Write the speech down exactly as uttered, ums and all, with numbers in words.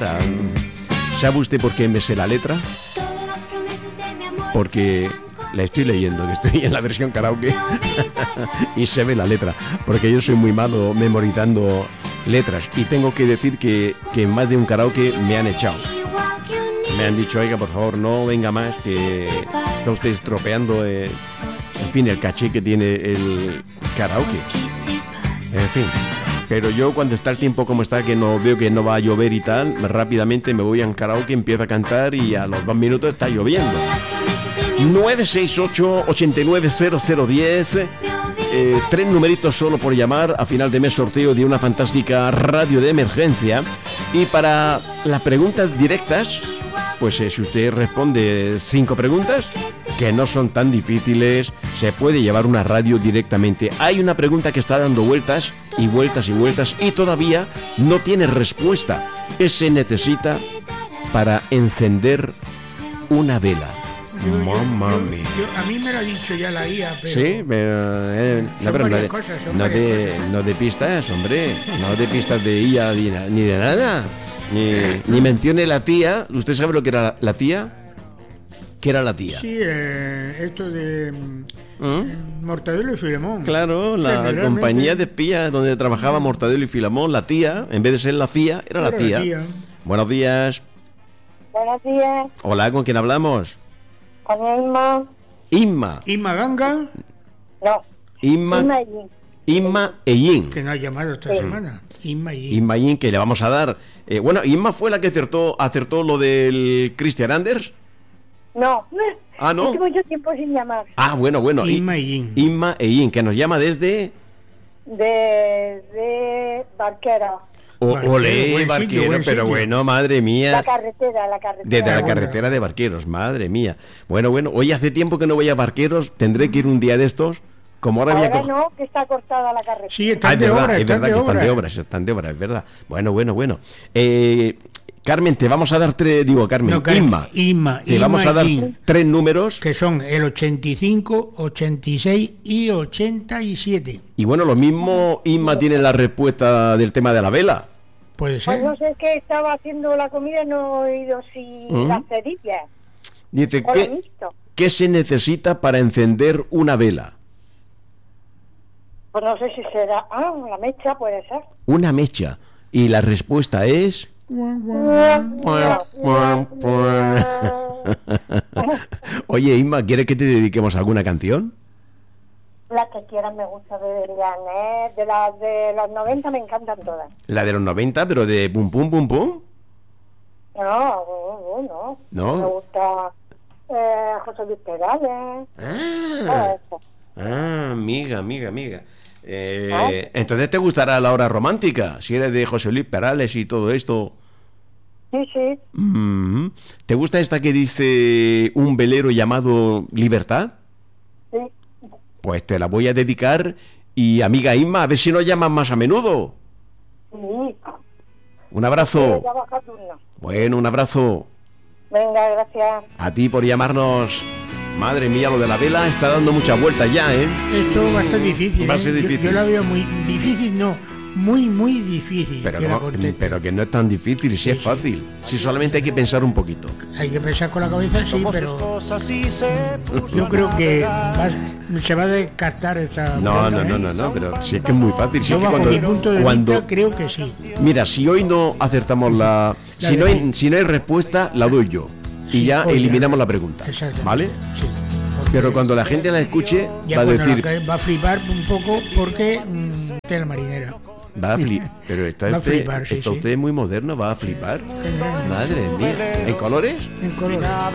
cara. ¿Sabe usted por qué me sé la letra? Porque la estoy leyendo, que estoy en la versión karaoke y se ve la letra, porque yo soy muy malo memorizando letras y tengo que decir que, que en más de un karaoke me han echado. Me han dicho, oiga, por favor, no venga más, que está usted estropeando, eh, en fin, el caché que tiene el karaoke. En fin, pero yo cuando está el tiempo como está, que no veo que no va a llover y tal, rápidamente me voy a un karaoke, empiezo a cantar y a los dos minutos está lloviendo. nueve seis ocho, ocho nueve cero cero uno cero, eh, tres numeritos solo por llamar. A final de mes sorteo de una fantástica radio de emergencia. Y para las preguntas directas, pues eh, si usted responde cinco preguntas, que no son tan difíciles, se puede llevar una radio directamente. Hay una pregunta que está dando vueltas y vueltas y vueltas y todavía no tiene respuesta. ¿Qué se necesita para encender una vela? Yo, Mamma yo, mía. yo, a mí me lo ha dicho ya la I A, pero... Sí, pero, eh, son no, pero no, varias de, cosas, son no, varias de, cosas. no de pistas, hombre, no de pistas de I A ni, ni de nada, ni, ni mencione la tía. ¿Usted sabe lo que era la, la tía? ¿Qué era la tía? Sí, eh, esto de ¿Mm? eh, Mortadelo y Filemón. Claro, la Generalmente- compañía de espías donde trabajaba Mortadelo y Filemón, la tía, en vez de ser la cia, era la Era la tía. tía. Buenos días. Buenos días, Hola, ¿con quién hablamos? con Inma. Inma. Inma Ganga, No, Inma, Inma y- Inma e Yin. que nos ha llamado esta Sí. semana. Inma y Inma Yin, que le vamos a dar. Eh, bueno, Inma fue la que acertó, acertó lo del Christian Anders. No. Ah, ¿no? Llevo yo tiempo sin llamar. Ah, bueno, bueno. Inma I- y Yin. Inma e Yin, que nos llama desde. De, de Barquera. O, Barquero, olé, buen Barquero, sitio, buen pero sitio. bueno, madre La mía. carretera, la carretera. Desde la bueno. carretera de Barqueros, madre mía. Bueno, bueno, hoy hace tiempo que no voy a Barqueros, tendré que ir un día de estos. Como ahora voy a Ahora coger. no, que está cortada la carretera. Sí, Ah, están es de verdad, obra, es están verdad de que están de obra. obras, están de obras, es verdad. Bueno, bueno, bueno. Eh, Carmen, te vamos a dar tres, digo, Carmen, No, Carmen, Inma. Inma, Te Inma vamos a dar y Yin, tres números. que son el ochenta y cinco, ochenta y seis y ochenta y siete. Y bueno, lo mismo Inma tiene la respuesta del tema de la vela. Puede Pues ser. no sé, es que estaba haciendo la comida y no he oído si ¿Mm? las cerillas. Dice, No lo he ¿qué, visto. ¿qué se necesita para encender una vela? Pues no sé si será... Ah, la mecha puede ser. Una mecha. Y la respuesta es... Oye, Inma, ¿quieres que te dediquemos alguna canción? La que quieran me gusta de Janet, de las de los noventa me encantan todas. La de los noventa, pero de pum pum pum pum. No, no, no. ¿No? Me gusta eh, José Luis Perales. todo Ah, eso. ah, amiga, amiga, amiga. Eh, ¿Ah? Entonces te gustará la hora romántica, si eres de José Luis Perales y todo esto. Sí, sí. Mm. ¿Te gusta esta que dice un velero llamado Libertad? Sí. Pues te la voy a dedicar y amiga Inma, a ver si nos llamas más a menudo. Sí. Un abrazo. Ya baja turno. Bueno, un abrazo Venga, gracias. a ti por llamarnos. Madre mía, lo de la vela está dando muchas vueltas ya, ¿eh? Esto va a estar difícil. Va a ¿eh? ser Yo- difícil. Yo, la veo muy difícil, no, muy, muy difícil. Pero, que la no, conteste. pero que no es tan difícil, si es fácil. Si solamente hay que pensar un poquito. Hay que pensar con la cabeza, sí, Tomó sus pero cosas y se puso yo a creo que navegar. va- se va a descartar esa. No, pregunta, no, ¿eh? no, no, no, pero si es que es muy fácil. Si Yo es que bajo cuando, mi punto de cuando- vista creo que sí. Mira, si hoy no acertamos la... La Si de no hay, mí. si no hay respuesta, la doy yo. Y Sí, ya oiga, eliminamos la pregunta. Exactamente. ¿Vale? Sí. Porque Pero cuando la gente la escuche, ya va a cuando decir... la que va a flipar un poco porque mm, tela marinera. Va a flipar. Pero está, Va a usted, flipar, sí, está sí. usted muy moderno, va a flipar. Madre mía. ¿En colores? En colores.